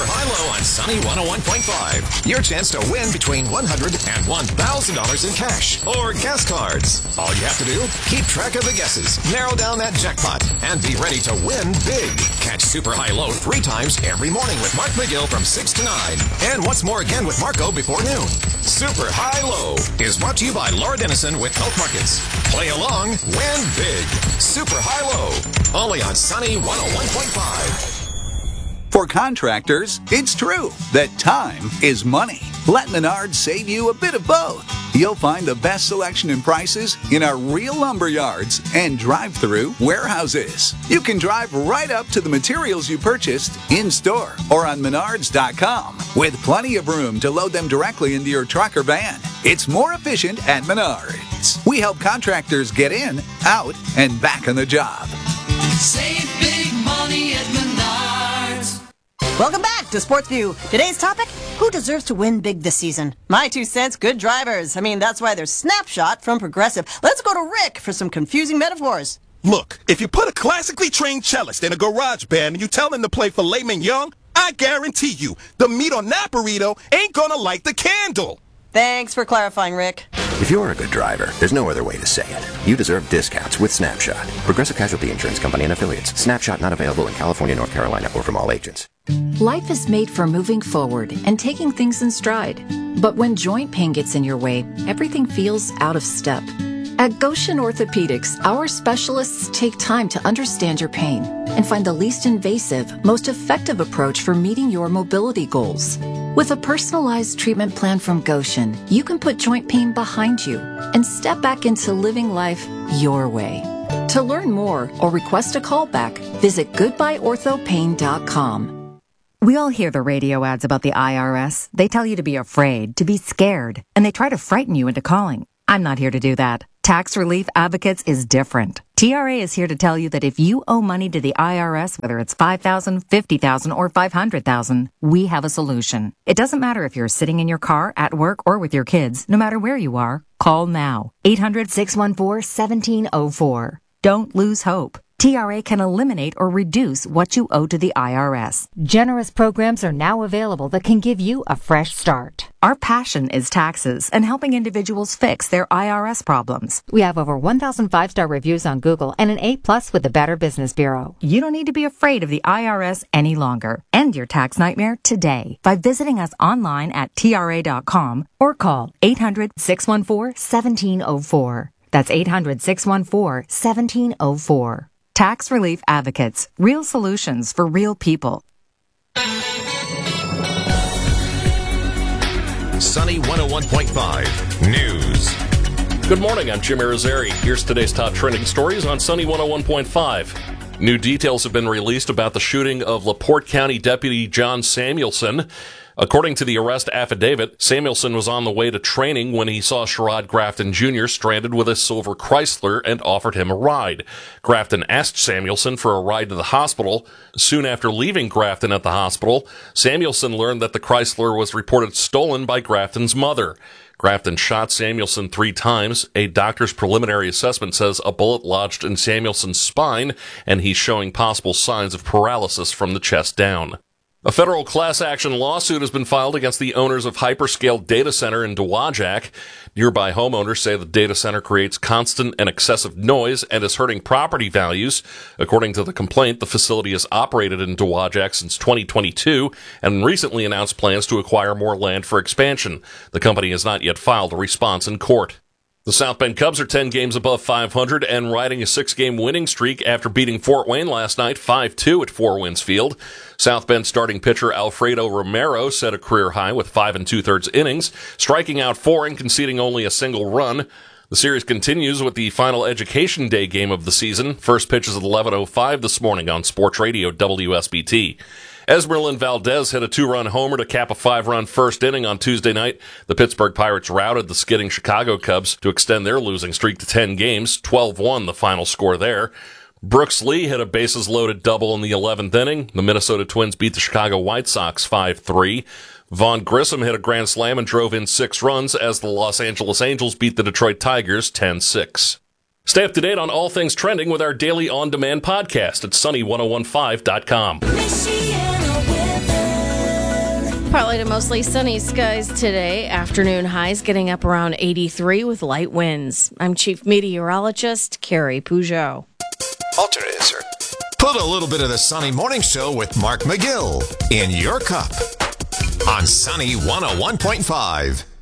High-Low on Sunny 101.5. Your chance to win between $100 and $1,000 in cash or gas cards. All you have to do, keep track of the guesses, narrow down that jackpot, and be ready to win big. Catch Super High-Low 3 times every morning with Mark McGill from 6 to 9. And once more again with Marco before noon. Super High-Low is brought to you by Laura Dennison with Health Markets. Play along, win big. Super High-Low, only on Sunny 101.5. For contractors, it's true that time is money. Let Menards save you a bit of both. You'll find the best selection and prices in our real lumber yards and drive-through warehouses. You can drive right up to the materials you purchased in-store or on Menards.com with plenty of room to load them directly into your truck or van. It's more efficient at Menards. We help contractors get in, out, and back on the job. Save big money at Menards. Welcome back to Sports View. Today's topic, who deserves to win big this season? My 2 cents, good drivers. I mean, that's why there's Snapshot from Progressive. Let's go to Rick for some confusing metaphors. Look, if you put a classically trained cellist in a garage band and you tell them to play filet mignon, I guarantee you, the meat on that burrito ain't gonna light the candle. Thanks for clarifying, Rick. If you're a good driver, there's no other way to say it. You deserve discounts with Snapshot. Progressive Casualty Insurance Company and Affiliates. Snapshot not available in California, North Carolina, or from all agents. Life is made for moving forward and taking things in stride. But when joint pain gets in your way, everything feels out of step. At Goshen Orthopedics, our specialists take time to understand your pain and find the least invasive, most effective approach for meeting your mobility goals. With a personalized treatment plan from Goshen, you can put joint pain behind you and step back into living life your way. To learn more or request a callback, visit goodbyeorthopain.com. We all hear the radio ads about the IRS. They tell you to be afraid, to be scared, and they try to frighten you into calling. I'm not here to do that. Tax Relief Advocates is different. TRA is here to tell you that if you owe money to the IRS, whether it's $5,000, $50,000, or $500,000, we have a solution. It doesn't matter if you're sitting in your car, at work, or with your kids. No matter where you are, call now. 800-614-1704. Don't lose hope. TRA can eliminate or reduce what you owe to the IRS. Generous programs are now available that can give you a fresh start. Our passion is taxes and helping individuals fix their IRS problems. We have over 1,000 5-star reviews on Google and an A+ with the Better Business Bureau. You don't need to be afraid of the IRS any longer. End your tax nightmare today by visiting us online at TRA.com or call 800-614-1704. That's 800-614-1704. Tax Relief Advocates. Real solutions for real people. Sunny 101.5 News. Good morning, I'm Jim Irizarry. Here's today's top trending stories on Sunny 101.5. New details have been released about the shooting of LaPorte County Deputy John Samuelson. According to the arrest affidavit, Samuelson was on the way to training when he saw Sherrod Grafton Jr. stranded with a silver Chrysler and offered him a ride. Grafton asked Samuelson for a ride to the hospital. Soon after leaving Grafton at the hospital, Samuelson learned that the Chrysler was reported stolen by Grafton's mother. Grafton shot Samuelson 3 times. A doctor's preliminary assessment says a bullet lodged in Samuelson's spine, and he's showing possible signs of paralysis from the chest down. A federal class action lawsuit has been filed against the owners of Hyperscale Data Center in Dowagiac. Nearby homeowners say the data center creates constant and excessive noise and is hurting property values. According to the complaint, the facility has operated in Dowagiac since 2022 and recently announced plans to acquire more land for expansion. The company has not yet filed a response in court. The South Bend Cubs are 10 games above 500 and riding a 6-game winning streak after beating Fort Wayne last night 5-2 at Four Winds Field. South Bend starting pitcher Alfredo Romero set a career high with 5 2/3 innings, striking out 4 and conceding only a single run. The series continues with the final Education Day game of the season. First pitch is at 11:05 this morning on Sports Radio WSBT. Esmeralyn Valdez hit a 2-run homer to cap a 5-run first inning on Tuesday night. The Pittsburgh Pirates routed the skidding Chicago Cubs to extend their losing streak to 10 games, 12-1 the final score there. Brooks Lee hit a bases-loaded double in the 11th inning. The Minnesota Twins beat the Chicago White Sox 5-3. Vaughn Grissom hit a grand slam and drove in 6 runs as the Los Angeles Angels beat the Detroit Tigers 10-6. Stay up to date on all things trending with our daily on-demand podcast at sunny1015.com. Partly to mostly sunny skies today. Afternoon highs getting up around 83 with light winds. I'm Chief Meteorologist Carrie Peugeot. Alternate insert. Put a little bit of the Sunny Morning Show with Mark McGill in your cup on Sunny 101.5.